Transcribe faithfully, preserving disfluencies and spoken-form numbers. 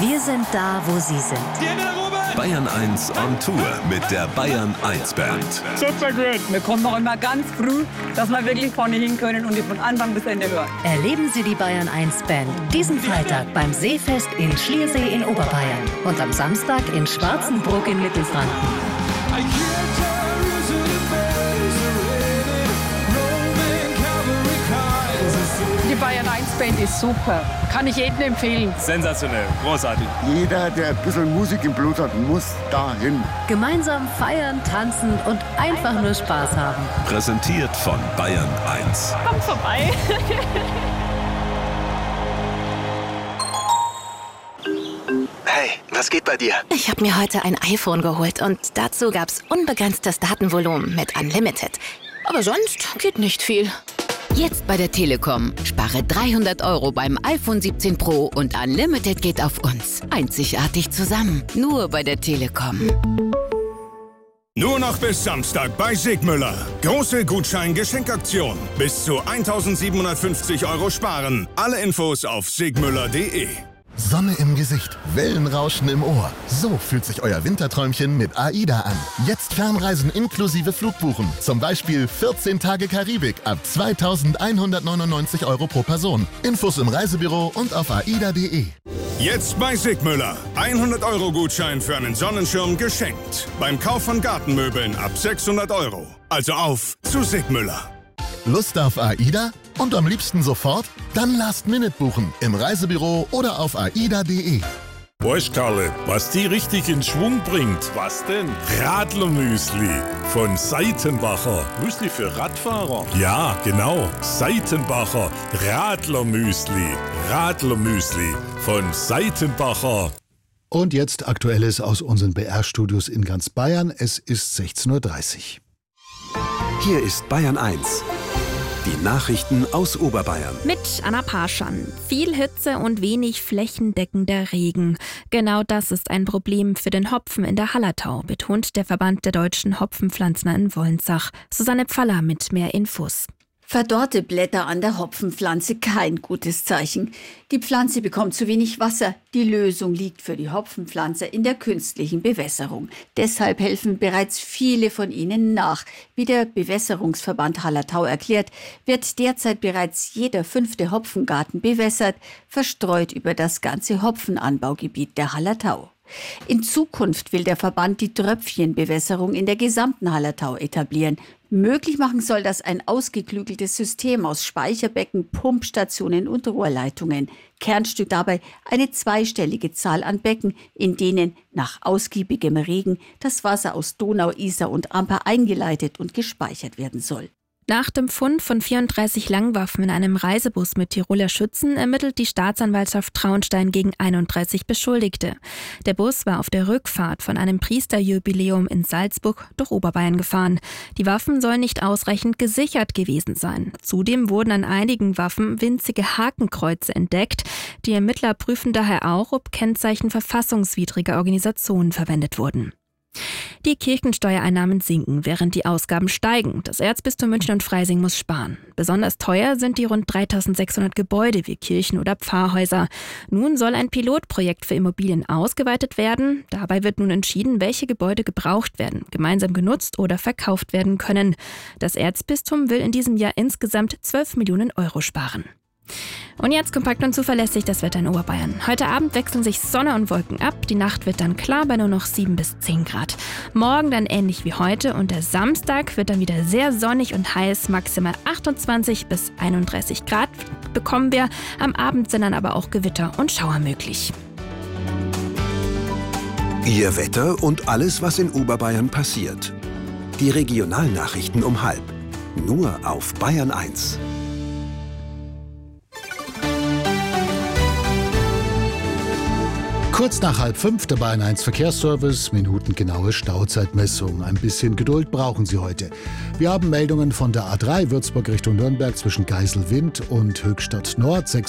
Wir sind da, wo Sie sind. Bayern eins on Tour mit der Bayern eins Band. Super gut. Wir kommen noch immer ganz früh, dass wir wirklich vorne hin können und die von Anfang bis Ende hören. Erleben Sie die Bayern eins Band diesen Freitag beim Seefest in Schliersee in Oberbayern und am Samstag in Schwarzenbruck in Mittelfranken. Die Bayern eins Band ist super. Kann ich jedem empfehlen. Sensationell, großartig. Jeder, der ein bisschen Musik im Blut hat, muss dahin. Gemeinsam feiern, tanzen und einfach nur Spaß haben. Präsentiert von Bayern eins. Kommt vorbei. Hey, was geht bei dir? Ich habe mir heute ein iPhone geholt und dazu gab's unbegrenztes Datenvolumen mit Unlimited. Aber sonst geht nicht viel. Jetzt bei der Telekom. Spare dreihundert Euro beim iPhone siebzehn Pro und Unlimited geht auf uns. Einzigartig zusammen. Nur bei der Telekom. Nur noch bis Samstag bei Sigmüller. Große Gutschein-Geschenkaktion. Bis zu eintausendsiebenhundertfünfzig Euro sparen. Alle Infos auf sigmüller punkt de. Sonne im Gesicht, Wellenrauschen im Ohr. So fühlt sich euer Winterträumchen mit AIDA an. Jetzt Fernreisen inklusive Flugbuchen. Zum Beispiel vierzehn Tage Karibik ab zweitausendeinhundertneunundneunzig Euro pro Person. Infos im Reisebüro und auf aida punkt de. Jetzt bei Sigmüller. hundert Euro Gutschein für einen Sonnenschirm geschenkt. Beim Kauf von Gartenmöbeln ab sechshundert Euro. Also auf zu Sigmüller. Lust auf AIDA? Und am liebsten sofort? Dann Last-Minute buchen im Reisebüro oder auf aida punkt de. Weißt Karle, was die richtig in Schwung bringt? Was denn? Radlermüsli von Seitenbacher. Müsli für Radfahrer? Ja, genau. Seitenbacher Radlermüsli. Radlermüsli von Seitenbacher. Und jetzt Aktuelles aus unseren B R-Studios in ganz Bayern. Es ist sechzehn Uhr dreißig. Hier ist Bayern eins. Die Nachrichten aus Oberbayern. Mit Anna Parschan. Viel Hitze und wenig flächendeckender Regen. Genau das ist ein Problem für den Hopfen in der Hallertau, betont der Verband der deutschen Hopfenpflanzner in Wolnsach. Susanne Pfaller mit mehr Infos. Verdorrte Blätter an der Hopfenpflanze, kein gutes Zeichen. Die Pflanze bekommt zu wenig Wasser. Die Lösung liegt für die Hopfenpflanze in der künstlichen Bewässerung. Deshalb helfen bereits viele von ihnen nach. Wie der Bewässerungsverband Hallertau erklärt, wird derzeit bereits jeder fünfte Hopfengarten bewässert, verstreut über das ganze Hopfenanbaugebiet der Hallertau. In Zukunft will der Verband die Tröpfchenbewässerung in der gesamten Hallertau etablieren. Möglich machen soll das ein ausgeklügeltes System aus Speicherbecken, Pumpstationen und Rohrleitungen. Kernstück dabei eine zweistellige Zahl an Becken, in denen nach ausgiebigem Regen das Wasser aus Donau, Isar und Amper eingeleitet und gespeichert werden soll. Nach dem Fund von vierunddreißig Langwaffen in einem Reisebus mit Tiroler Schützen ermittelt die Staatsanwaltschaft Traunstein gegen einunddreißig Beschuldigte. Der Bus war auf der Rückfahrt von einem Priesterjubiläum in Salzburg durch Oberbayern gefahren. Die Waffen sollen nicht ausreichend gesichert gewesen sein. Zudem wurden an einigen Waffen winzige Hakenkreuze entdeckt. Die Ermittler prüfen daher auch, ob Kennzeichen verfassungswidriger Organisationen verwendet wurden. Die Kirchensteuereinnahmen sinken, während die Ausgaben steigen. Das Erzbistum München und Freising muss sparen. Besonders teuer sind die rund dreitausendsechshundert Gebäude wie Kirchen oder Pfarrhäuser. Nun soll ein Pilotprojekt für Immobilien ausgeweitet werden. Dabei wird nun entschieden, welche Gebäude gebraucht werden, gemeinsam genutzt oder verkauft werden können. Das Erzbistum will in diesem Jahr insgesamt zwölf Millionen Euro sparen. Und jetzt kompakt und zuverlässig das Wetter in Oberbayern. Heute Abend wechseln sich Sonne und Wolken ab. Die Nacht wird dann klar bei nur noch sieben bis zehn Grad. Morgen dann ähnlich wie heute und der Samstag wird dann wieder sehr sonnig und heiß. Maximal achtundzwanzig bis einunddreißig Grad bekommen wir. Am Abend sind dann aber auch Gewitter und Schauer möglich. Ihr Wetter und alles, was in Oberbayern passiert. Die Regionalnachrichten um halb. Nur auf Bayern eins. Kurz nach halb fünf der Bayern eins Verkehrsservice, minutengenaue Stauzeitmessung. Ein bisschen Geduld brauchen Sie heute. Wir haben Meldungen von der A drei Würzburg Richtung Nürnberg zwischen Geiselwind und Höchstadt Nord, sechs